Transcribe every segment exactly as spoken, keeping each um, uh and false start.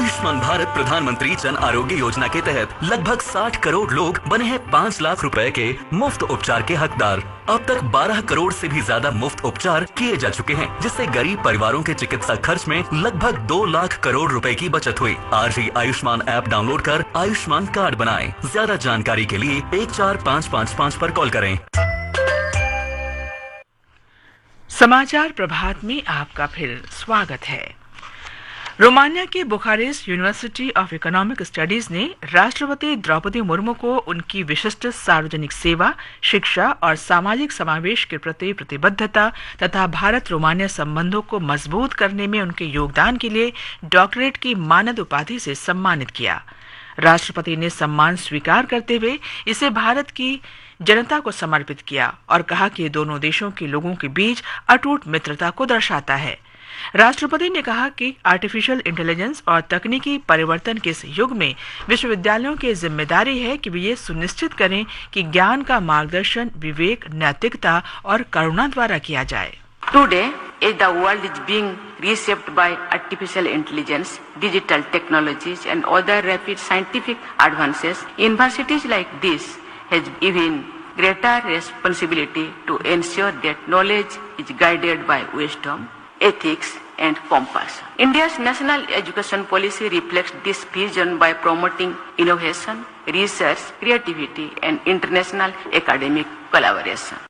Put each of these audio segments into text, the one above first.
आयुष्मान भारत प्रधानमंत्री जन आरोग्य योजना के तहत लगभग साठ करोड़ लोग बने हैं पाँच लाख रुपए के मुफ्त उपचार के हकदार। अब तक बारह करोड़ से भी ज्यादा मुफ्त उपचार किए जा चुके हैं, जिससे गरीब परिवारों के चिकित्सा खर्च में लगभग दो लाख करोड़ रुपए की बचत हुई। आज ही आयुष्मान ऐप डाउनलोड कर आयुष्मान कार्ड बनाएं। ज्यादा जानकारी के लिए एक चार पाँच पाँच पाँच पर कॉल करें। समाचार प्रभात में आपका फिर स्वागत है। रोमानिया के Bucharest university of economic studies ने राष्ट्रपति द्रौपदी मुर्मू को उनकी विशिष्ट सार्वजनिक सेवा, शिक्षा और सामाजिक समावेश के प्रति प्रतिबद्धता तथा भारत रोमानिया संबंधों को मजबूत करने में उनके योगदान के लिए डॉक्टरेट की मानद उपाधि से सम्मानित किया। राष्ट्रपति ने सम्मान स्वीकार करते हुए इसे भारत की जनता को समर्पित किया और कहा कि ये दोनों देशों के लोगों के बीच अटूट मित्रता को दर्शाता है। राष्ट्रपति ने कहा कि आर्टिफिशियल इंटेलिजेंस और तकनीकी परिवर्तन के इस युग में विश्वविद्यालयों की जिम्मेदारी है कि वे ये सुनिश्चित करें कि ज्ञान का मार्गदर्शन विवेक, नैतिकता और करुणा द्वारा किया जाए। Today, as the world is being reshaped by artificial intelligence, digital technologies and other rapid scientific advances, universities like this has even greater responsibility to ensure that knowledge is guided by wisdom, ethics and compassion. India's national education policy reflects this vision by promoting innovation, research, creativity and international academic collaboration.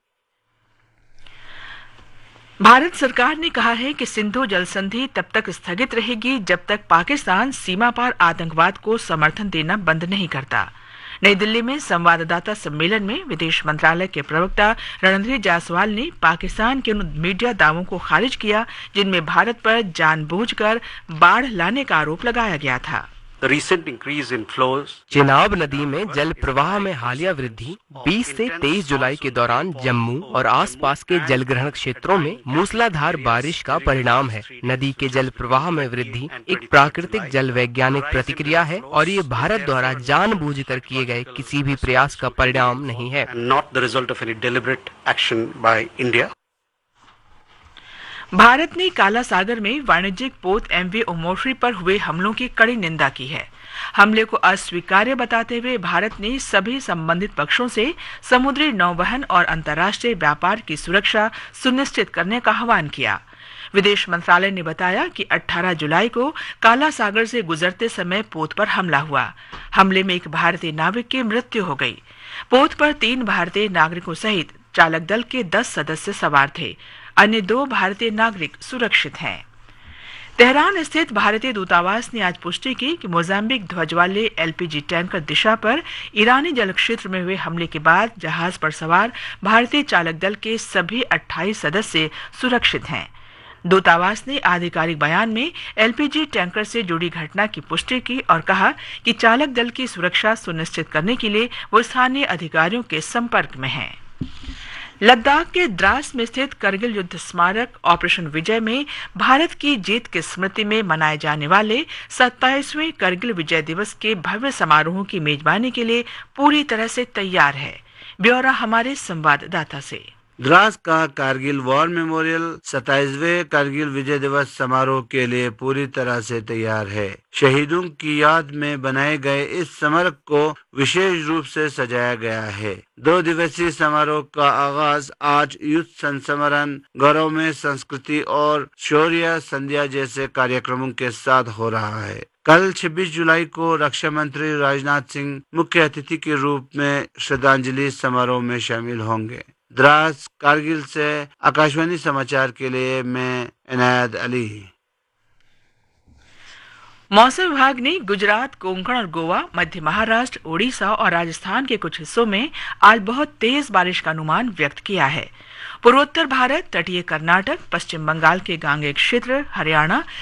Bharat सरकार ने कहा है कि सिंधु जल संधि तब तक स्थगित रहेगी जब तक पाकिस्तान सीमा पार आतंकवाद को समर्थन देना बंद नहीं करता। नई दिल्ली में संवाददाता सम्मेलन में विदेश मंत्रालय के प्रवक्ता रणधीर जायसवाल ने पाकिस्तान के उन मीडिया दावों को खारिज किया जिनमें भारत पर जानबूझकर बाढ़ लाने का आरोप लगाया गया था। चेनाब नदी में जल प्रवाह में हालिया वृद्धि बीस से तेईस जुलाई के दौरान जम्मू और आसपास के जलग्रहण क्षेत्रों में मूसलाधार बारिश का परिणाम है। नदी के जल प्रवाह में वृद्धि एक प्राकृतिक जल वैज्ञानिक प्रतिक्रिया है और ये भारत द्वारा जानबूझकर किए गए किसी भी प्रयास का परिणाम नहीं है। भारत ने काला सागर में वाणिज्यिक पोत एमवी ओमोश्री पर हुए हमलों की कड़ी निंदा की है। हमले को अस्वीकार्य बताते हुए भारत ने सभी संबंधित पक्षों से समुद्री नौवहन और अंतर्राष्ट्रीय व्यापार की सुरक्षा सुनिश्चित करने का आह्वान किया। विदेश मंत्रालय ने बताया कि अठारह जुलाई को काला सागर से गुजरते समय पोत पर हमला हुआ। हमले में एक भारतीय नाविक की मृत्यु हो गई। पोत पर तीन भारतीय नागरिकों सहित चालक दल के दस सदस्य सवार थे। अन्य दो भारतीय नागरिक सुरक्षित हैं। तेहरान स्थित भारतीय दूतावास ने आज पुष्टि की कि मोजाम्बिक ध्वज वाले एलपीजी टैंकर दिशा पर ईरानी जल क्षेत्र में हुए हमले के बाद जहाज पर सवार भारतीय चालक दल के सभी अट्ठाईस सदस्य सुरक्षित हैं। दूतावास ने आधिकारिक बयान में एलपीजी टैंकर से जुड़ी घटना की पुष्टि की और कहा कि चालक दल की सुरक्षा सुनिश्चित करने के लिए वो स्थानीय अधिकारियों के संपर्क में हैं। लद्दाख के द्रास में स्थित करगिल युद्ध स्मारक ऑपरेशन विजय में भारत की जीत की स्मृति में मनाए जाने वाले सत्ताईसवें करगिल विजय दिवस के भव्य समारोह की मेजबानी के लिए पूरी तरह से तैयार है। ब्यौरा हमारे संवाददाता से। द्रास का कारगिल वॉर मेमोरियल सत्ताईसवें कारगिल विजय दिवस समारोह के लिए पूरी तरह से तैयार है। शहीदों की याद में बनाए गए इस स्मारक को विशेष रूप से सजाया गया है। दो दिवसीय समारोह का आगाज आज युद्ध संस्मरण, गौरव में संस्कृति और शौर्य संध्या जैसे कार्यक्रमों के साथ हो रहा है। कल छब्बीस जुलाई को रक्षा मंत्री राजनाथ सिंह मुख्य अतिथि के रूप में श्रद्धांजलि समारोह में शामिल होंगे। द्रास कारगिल से आकाशवाणी समाचार के लिए मैं इनायत अली। मौसम विभाग ने गुजरात, कोंकण और गोवा, मध्य महाराष्ट्र, ओडिशा और राजस्थान के कुछ हिस्सों में आज बहुत तेज बारिश का अनुमान व्यक्त किया है। पूर्वोत्तर भारत, तटीय कर्नाटक, पश्चिम बंगाल के गांगेय क्षेत्र, हरियाणा,